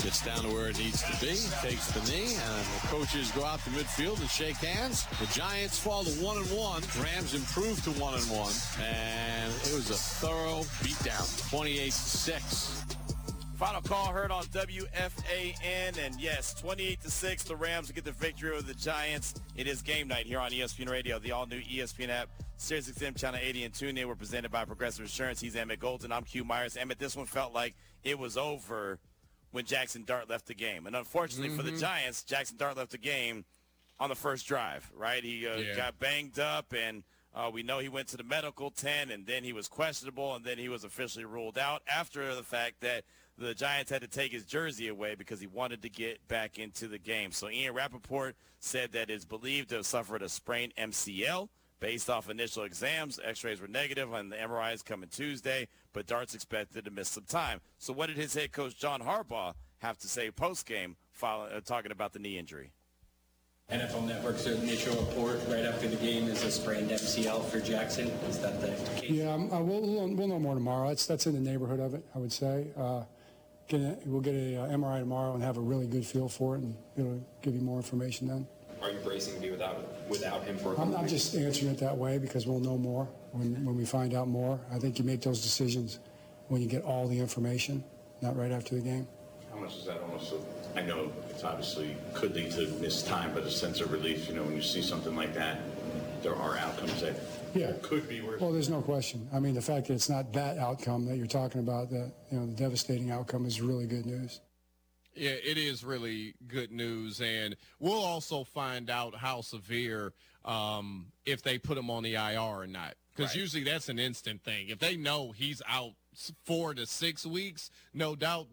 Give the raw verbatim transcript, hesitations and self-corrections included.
Gets down to where it needs to be, takes the knee, and the coaches go out to midfield and shake hands. The Giants fall to one and one. Rams improve to one and one, and it was a thorough beatdown, twenty-eight to six. Final call heard on W F A N, and yes, twenty-eight to six, the Rams get the victory over the Giants. It is game night here on E S P N Radio, the all-new E S P N app, Sirius X M Channel eighty and TuneIn. We're presented by Progressive Insurance. He's Emmett Golden. I'm Q Myers. Emmett, this one felt like it was over when Jackson Dart left the game. And unfortunately mm-hmm. for the Giants, Jackson Dart left the game on the first drive, right? He uh, yeah. got banged up, and uh, we know he went to the medical tent, and then he was questionable, and then he was officially ruled out after the fact that the Giants had to take his jersey away because he wanted to get back into the game. So Ian Rappaport said that it's believed to have suffered a sprained M C L. Based off initial exams, x-rays were negative, and the M R I is coming Tuesday, but Dart's expected to miss some time. So what did his head coach, John Harbaugh, have to say post-game, following, uh, talking about the knee injury? N F L Network's initial report right after the game is a sprained M C L for Jackson. Is that the case? Yeah, um, uh, we'll, we'll know more tomorrow. That's, that's in the neighborhood of it, I would say. Uh, get a, we'll get a uh, M R I tomorrow and have a really good feel for it, and it'll give you more information then. Are you bracing to be without without him for a I'm, I'm just answering it that way because we'll know more when, when we find out more. I think you make those decisions when you get all the information, not right after the game. How much is that almost? A, I know it's obviously could lead to missed time, but a sense of relief, you know, when you see something like that, there are outcomes that yeah. could be worse. Well, there's no question. I mean, the fact that it's not that outcome that you're talking about, the, you know, the devastating outcome is really good news. Yeah, it is really good news, and we'll also find out how severe um, if they put him on the I R or not, because right. usually that's an instant thing. If they know he's out four to six weeks, no doubt